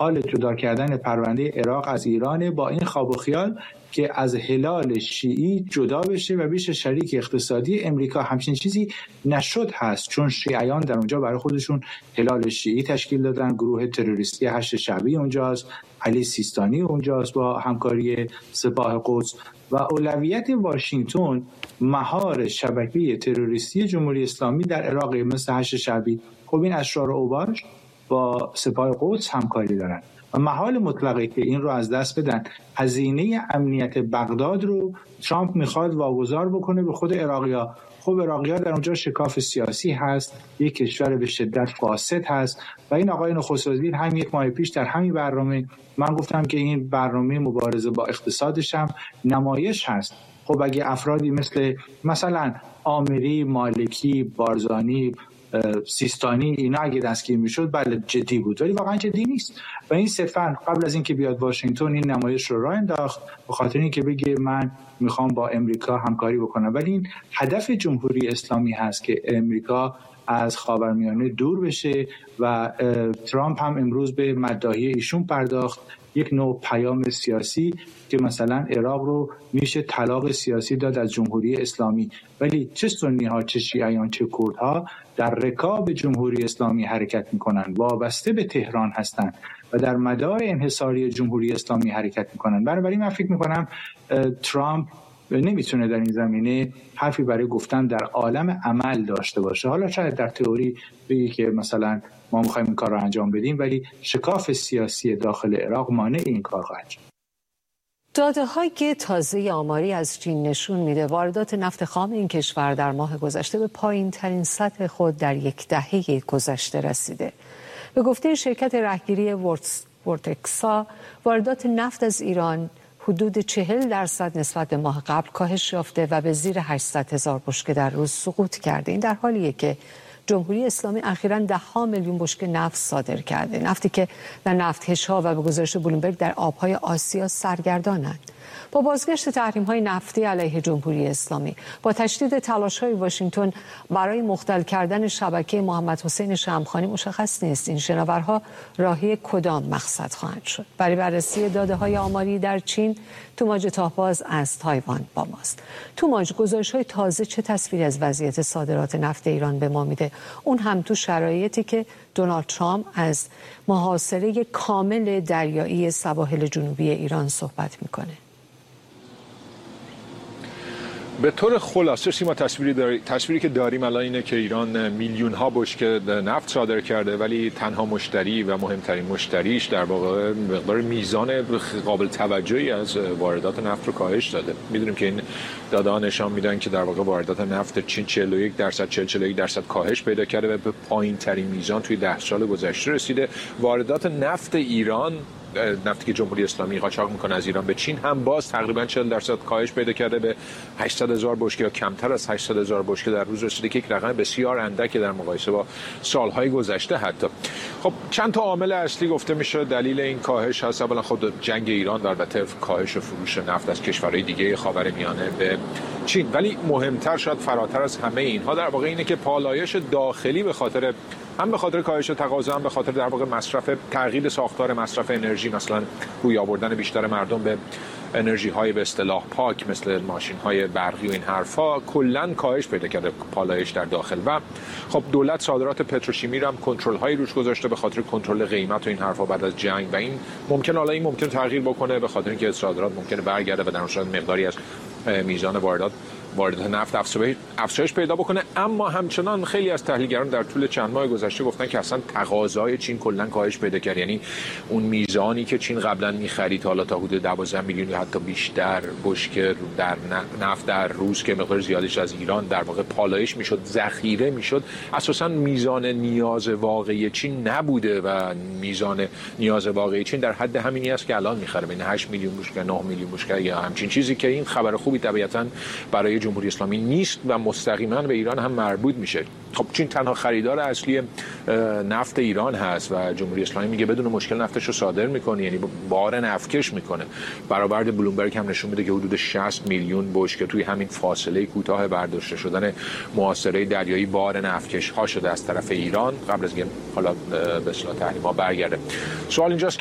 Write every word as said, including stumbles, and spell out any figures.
حال جدا کردن پرونده عراق از ایران با این خواب و خیال که از هلال شیعی جدا بشه و بشه شریک اقتصادی امریکا. همچین چیزی نشد هست، چون شیعیان در اونجا برای خودشون هلال شیعی تشکیل دادن، گروه تروریستی هشت شعبی اونجاست، علی سیستانی اونجاست با همکاری سپاه قدس و اولویت واشنگتن مهار شبکه تروریستی جمهوری اسلامی در عراق مثل هشت شعبی. خب این اشرار و اوباش با سپاه قدس همکاری دارن و محال مطلقه که این رو از دست بدن. هزینه امنیت بغداد رو ترامپ میخواد واگذار بکنه به خود عراقی‌ها. خب عراقی‌ها در اونجا شکاف سیاسی هست، یک کشور به شدت فاسد هست و این آقای نخست وزیر هم یک ماه پیش در همین برنامه من گفتم که این برنامه مبارزه با اقتصادش هم نمایش هست. خب اگه افرادی مثل مثلا آمری، مالکی، بارزانی، سیستانی اینا اگه دستگیر میشد بله جدی بود، ولی واقعا جدی نیست. و این صرفا قبل از اینکه بیاد واشنگتن این نمایش رو راه انداخت به خاطر اینکه بگه من میخوام با امریکا همکاری بکنم، ولی این هدف جمهوری اسلامی هست که امریکا از خاورمیانه دور بشه و ترامپ هم امروز به مداحی ایشون پرداخت، یک نوع پیام سیاسی که مثلا عراق رو میشه طلاق سیاسی داد از جمهوری اسلامی، ولی چه سنی ها چه شیعیان چه کرد ها در رکاب جمهوری اسلامی حرکت میکنن، وابسته به تهران هستن و در مدار انحصاری جمهوری اسلامی حرکت میکنن. بنابراین من فکر میکنم ترامپ نمیتونه در این زمینه حرفی برای گفتن در عالم عمل داشته باشه. حالا شاید در تئوری بگی که مثلا ما میخوایم این کار رو انجام بدیم، ولی شکاف سیاسی داخل عراق مانع این کار خواهد شد. داده‌های تازه آماری از چین نشون میده واردات نفت خام این کشور در ماه گذشته به پایین‌ترین سطح خود در یک دهه گذشته رسیده. به گفته شرکت رهگیری ورتکسا واردات نفت از ایران حدود چهل درصد نسبت به ماه قبل کاهش یافته و به زیر هشتصد هزار بشکه در روز سقوط کرده. این در حالیه که جمهوری اسلامی اخیراً ده ها میلیون بشکه نفت صادر کرده، نفتی که در نفتکش‌ها و به گزارش بلومبرگ در آبهای آسیا سرگردانند. با بازگشت تحریم‌های نفتی علیه جمهوری اسلامی، با تشدید تلاش‌های واشنگتن برای مختل کردن شبکه محمد حسین شمخانی، مشخص نیست این شناورها راهی کدام مقصد خواهند شد. برای بررسی داده‌های آماری در چین، توماج تاهباز از تایوان با ماست. توماج، گزارش‌های تازه چه تصویری از وضعیت صادرات نفت ایران به ما میده؟ اون هم تو شرایطی که دونالد ترامپ از محاصره کامل دریایی سواحل جنوبی ایران صحبت میکنه. به طور خلاصه سیما تصویری داری، تصویری که داریم الان اینه که ایران میلیون ها بشکه نفت صادر کرده، ولی تنها مشتری و مهمترین مشتریش در واقع مقدار میزان قابل توجهی از واردات نفت رو کاهش داده. میدونیم که این داده ها نشان میدن که در واقع واردات نفت چین چهل و یک درصد چهل و یک درصد کاهش پیدا کرده و به پایین ترین میزان توی ده سال گذشته رسیده. واردات نفت ایران، نفتی که جمهوری اسلامی قاچاق میکنه از ایران به چین، هم باز تقریبا چهل درصد کاهش پیدا کرده، به هشتصد هزار بشکه یا کمتر از هشتصد هزار بشکه در روز رسیده که یک رقم بسیار اندک در مقایسه با سالهای گذشته. حتی خب چند تا عامل اصلی گفته میشه دلیل این کاهش هست. اولا خود جنگ ایران و البته کاهش فروش نفت از کشورهای دیگه خاورمیانه به چین، ولی مهمتر شاید فراتر از همه اینها در واقع اینه که پالایش داخلی به خاطر هم به خاطر کاهش تقاضا، هم به خاطر در واقع مصرف تغییر ساختار مصرف انرژی، مثلا روی آوردن بیشتر مردم به انرژی های به اصطلاح پاک مثل ماشین های برقی و این حرفا، کلا کاهش پیدا کرده پالایش در داخل. و خب دولت صادرات پتروشیمی رو هم کنترل هایی روش گذاشته به خاطر کنترل قیمت و این حرفا بعد از جنگ، و این ممکن حالا این ممکن تغییر بکنه به خاطر اینکه صادرات ممکنه برگرده و در صورت مقداری از میزان واردات واردات نفت افزایش پیدا بکنه. اما همچنان خیلی از تحلیلگران در طول چند ماه گذشته گفتن که اصلا تقاضای چین کلا کاهش پیدا کرد، یعنی اون میزانی که چین قبلا می‌خرید حالا تا حدود دوازده میلیون یا حتی بیشتر بشکه در نفت در روز که مقدار زیادش از ایران در واقع پالایش میشد، ذخیره میشد، اساسا میزان نیاز واقعی چین نبوده و میزان نیاز واقعی چین در حد همینی است که الان می‌خره، بین هشت میلیون بشکه نه میلیون بشکه یا همچین چیزی، که این خبر خوبی طبیعتاً برای جمهوری اسلامی نیست و مستقیما به ایران هم مربوط میشه. خب چین تنها خریدار اصلی نفت ایران هست و جمهوری اسلامی میگه بدون مشکل نفتش رو صادر میکنه، یعنی بار نفتکش میکنه. برآورد بلومبرگ هم نشون میده که حدود شصت میلیون بشکه توی همین فاصله کوتاه برداشته شدن محاصره دریایی بار نفتکش ها شده از طرف ایران قبل از اینکه حالا به اصطلاح تحریم‌ها برگرده. سوال اینجاست